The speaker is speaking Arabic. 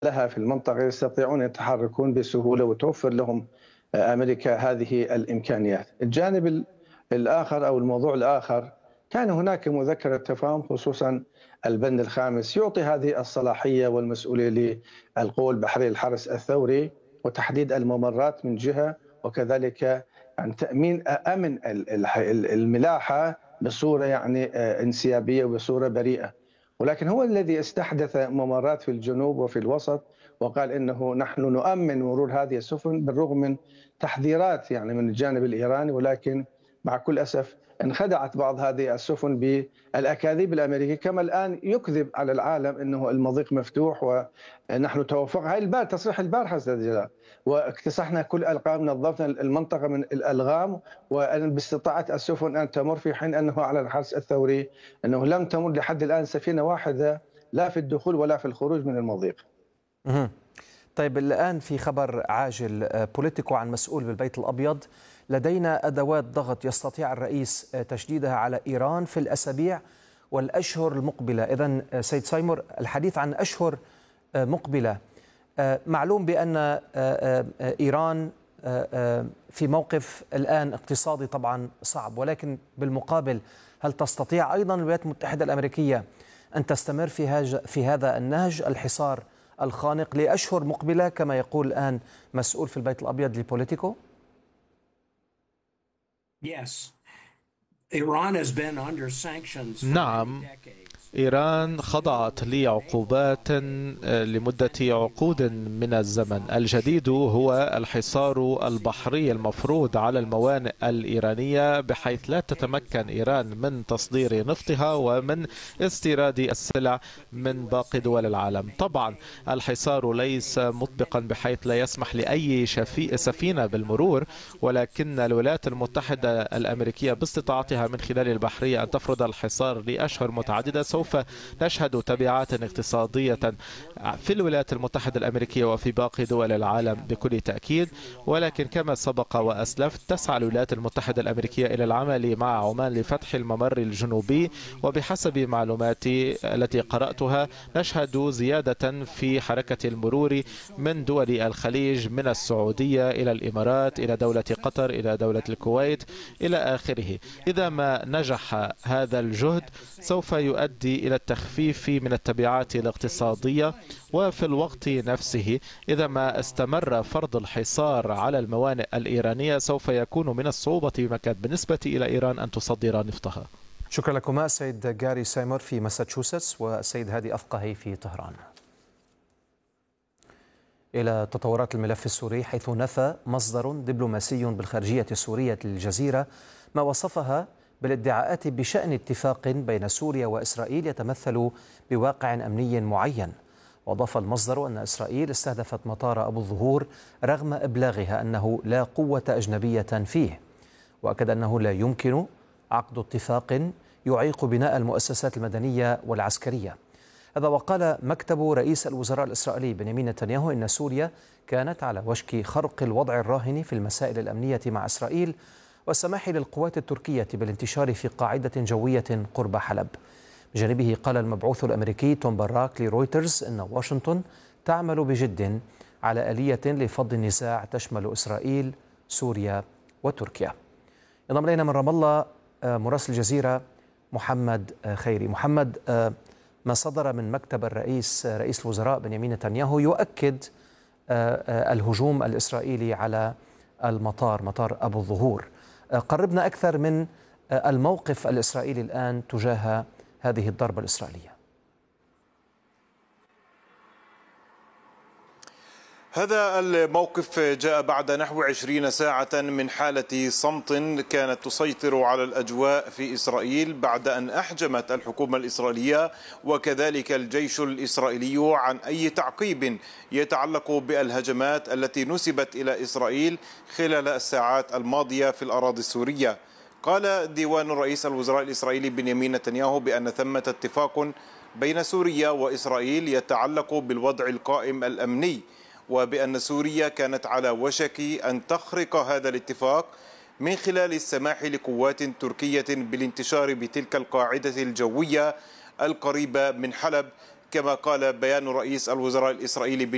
لها في المنطقة يستطيعون يتحركون بسهولة وتوفر لهم أمريكا هذه الإمكانيات. الجانب الآخر أو الموضوع الآخر، كان هناك مذكرة تفاهم خصوصا البند الخامس يعطي هذه الصلاحية والمسؤولية للقوى البحرية الحرس الثوري وتحديد الممرات من جهة، وكذلك يعني تأمين أمن الملاحة بصورة يعني انسيابية وبصورة بريئة. ولكن هو الذي استحدث ممرات في الجنوب وفي الوسط، وقال انه نحن نؤمن مرور هذه السفن بالرغم من تحذيرات يعني من الجانب الايراني، ولكن مع كل اسف انخدعت بعض هذه السفن بالاكاذيب الامريكيه، كما الان يكذب على العالم انه المضيق مفتوح ونحن توافقنا. هاي تصريح البارحه استاذ جلال، واكتسحنا كل الالقاب، نظفنا المنطقه من الالغام، وباستطاعه السفن ان تمر، في حين انه على الحرس الثوري انه لم تمر لحد الان سفينه واحده لا في الدخول ولا في الخروج من المضيق. طيب، الآن في خبر عاجل بوليتيكو عن مسؤول بالبيت الأبيض: لدينا أدوات ضغط يستطيع الرئيس تشديدها على إيران في الأسابيع والأشهر المقبلة. إذن سيد سايمور، الحديث عن أشهر مقبلة، معلوم بأن إيران في موقف الآن اقتصادي طبعا صعب، ولكن بالمقابل هل تستطيع أيضا الولايات المتحدة الأمريكية أن تستمر في هذا النهج الحصار الخانق لأشهر مقبلة كما يقول الآن مسؤول في البيت الأبيض لبوليتيكو؟ نعم، إيران خضعت لعقوبات لمدة عقود من الزمن. الجديد هو الحصار البحري المفروض على الموانئ الإيرانية، بحيث لا تتمكن إيران من تصدير نفطها ومن استيراد السلع من باقي دول العالم. طبعا الحصار ليس مطبقا بحيث لا يسمح لأي سفينة بالمرور، ولكن الولايات المتحدة الأمريكية باستطاعتها من خلال البحرية أن تفرض الحصار لأشهر متعددة سوف نشهد تبعات اقتصادية في الولايات المتحدة الأمريكية وفي باقي دول العالم بكل تأكيد. ولكن كما سبق وأسلفت، تسعى الولايات المتحدة الأمريكية إلى العمل مع عمان لفتح الممر الجنوبي، وبحسب معلوماتي التي قرأتها نشهد زيادة في حركة المرور من دول الخليج، من السعودية إلى الإمارات إلى دولة قطر إلى دولة الكويت إلى آخره. إذا ما نجح هذا الجهد سوف يؤدي إلى التخفيف من التبعات الاقتصادية، وفي الوقت نفسه إذا ما استمر فرض الحصار على الموانئ الإيرانية سوف يكون من الصعوبة بمكان بالنسبة إلى إيران أن تصدر نفطها. شكرا لكما السيد جاري سايمور في ماساتشوستس والسيد هادي أفقهي في طهران. إلى تطورات الملف السوري، حيث نفى مصدر دبلوماسي بالخارجية السورية للجزيرة ما وصفها بالادعاءات بشأن اتفاق بين سوريا وإسرائيل يتمثل بواقع أمني معين. وأضاف المصدر أن إسرائيل استهدفت مطار أبو الظهور رغم إبلاغها أنه لا قوة أجنبية فيه، وأكد أنه لا يمكن عقد اتفاق يعيق بناء المؤسسات المدنية والعسكرية. هذا وقال مكتب رئيس الوزراء الإسرائيلي بنيامين نتنياهو إن سوريا كانت على وشك خرق الوضع الراهن في المسائل الأمنية مع إسرائيل والسماح للقوات التركية بالانتشار في قاعدة جوية قرب حلب. بجانبه قال المبعوث الأمريكي توم باراك لرويترز إن واشنطن تعمل بجد على آلية لفض النزاع تشمل إسرائيل، سوريا وتركيا. ينضم إلينا من رام الله مراسل الجزيرة محمد خيري. محمد، ما صدر من مكتب رئيس الوزراء بنيامين نتنياهو يؤكد الهجوم الإسرائيلي على مطار أبو الظهور. قربنا أكثر من الموقف الإسرائيلي الآن تجاه هذه الضربة الإسرائيلية. هذا الموقف جاء بعد نحو 20 ساعة من حالة صمت كانت تسيطر على الأجواء في إسرائيل بعد أن أحجمت الحكومة الإسرائيلية وكذلك الجيش الإسرائيلي عن أي تعقيب يتعلق بالهجمات التي نسبت إلى إسرائيل خلال الساعات الماضية في الأراضي السورية. قال ديوان رئيس الوزراء الإسرائيلي بنيامين نتنياهو بأن ثمة اتفاق بين سوريا وإسرائيل يتعلق بالوضع القائم الأمني، وبأن سوريا كانت على وشك أن تخرق هذا الاتفاق من خلال السماح لقوات تركية بالانتشار بتلك القاعدة الجوية القريبة من حلب، كما قال بيان رئيس الوزراء الإسرائيلي